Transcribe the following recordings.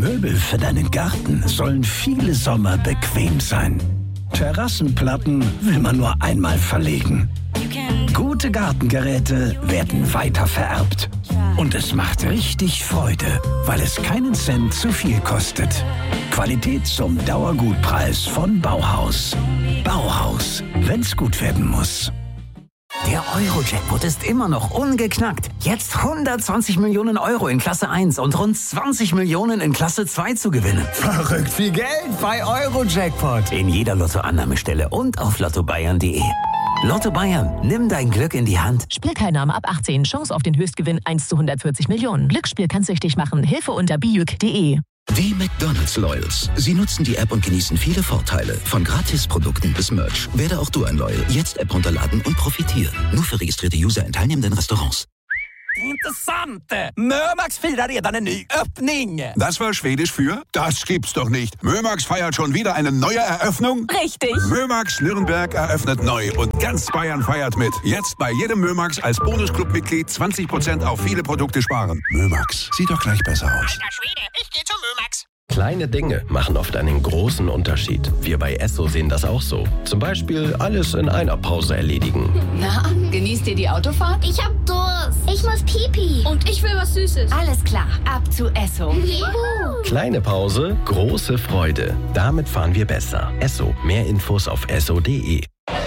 Möbel für deinen Garten sollen viele Sommer bequem sein. Terrassenplatten will man nur einmal verlegen. Gute Gartengeräte werden weitervererbt. Und es macht richtig Freude, weil es keinen Cent zu viel kostet. Qualität zum Dauergutpreis von Bauhaus. Bauhaus, wenn's gut werden muss. Der Euro-Jackpot ist immer noch ungeknackt. Jetzt 120 Millionen Euro in Klasse 1 und rund 20 Millionen in Klasse 2 zu gewinnen. Verrückt viel Geld bei Euro-Jackpot. In jeder Lottoannahmestelle und auf lottobayern.de. Lotto Bayern, nimm dein Glück in die Hand. Spielteilnahme ab 18. Chance auf den Höchstgewinn 1 zu 140 Millionen. Glücksspiel kann süchtig machen. Hilfe unter biuk.de. Die McDonald's Loyals. Sie nutzen die App und genießen viele Vorteile. Von Gratisprodukten bis Merch. Werde auch du ein Loyal. Jetzt App runterladen und profitieren. Nur für registrierte User in teilnehmenden Restaurants. Intressant! Mömax firar redan en ny öppning! Das war Schwedisch für? Das gibt's doch nicht. Mömax feiert schon wieder eine neue Eröffnung? Richtig! Mömax Nürnberg eröffnet neu und ganz Bayern feiert mit. Jetzt bei jedem Mömax als Bonusclub-Mitglied 20% auf viele Produkte sparen. Mömax, sieht doch gleich besser aus. Alter Schwede, ich geh zum Mömax! Kleine Dinge machen oft einen großen Unterschied. Wir bei Esso sehen das auch so. Zum Beispiel alles in einer Pause erledigen. Na, genießt ihr die Autofahrt? Ich hab Durst. Ich muss Pipi. Und ich will was Süßes. Alles klar, ab zu Esso. Kleine Pause, große Freude. Damit fahren wir besser. Esso. Mehr Infos auf esso.de.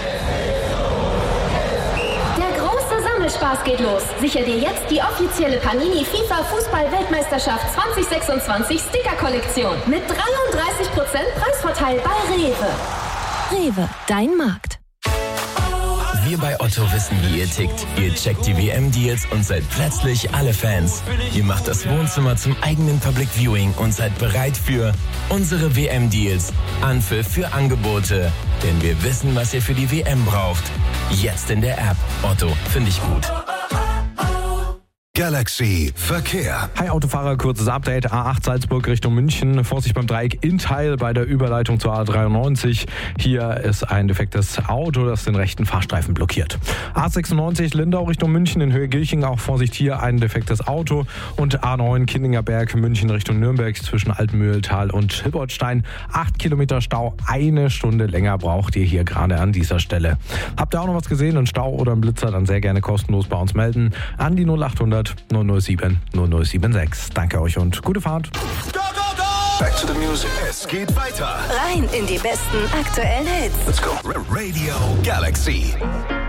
Spaß geht los. Sicher dir jetzt die offizielle Panini FIFA Fußball-Weltmeisterschaft 2026 Sticker-Kollektion mit 33% Preisvorteil bei Rewe. Rewe, dein Markt. Wir bei Otto wissen, wie ihr tickt. Ihr checkt die WM-Deals und seid plötzlich alle Fans. Ihr macht das Wohnzimmer zum eigenen Public Viewing und seid bereit für unsere WM-Deals. Anpfiff für Angebote. Denn wir wissen, was ihr für die WM braucht. Jetzt in der App. Otto, finde ich gut. Galaxy Verkehr. Hi Autofahrer, kurzes Update. A8 Salzburg Richtung München. Vorsicht beim Dreieck Inntal bei der Überleitung zur A93. Hier ist ein defektes Auto, das den rechten Fahrstreifen blockiert. A96 Lindau Richtung München in Höhe Gilching. Auch Vorsicht, hier ein defektes Auto. Und A9 Kindingerberg München Richtung Nürnberg zwischen Altmühltal und Hilbertstein. 8 Kilometer Stau, 1 Stunde länger braucht ihr hier gerade an dieser Stelle. Habt ihr auch noch was gesehen, einen Stau oder einen Blitzer, dann sehr gerne kostenlos bei uns melden. An die 0800 007 0076. Danke euch und gute Fahrt. Go, go, go! Back to the music. Es geht weiter. Rein in die besten aktuellen Hits. Let's go. Radio Galaxy.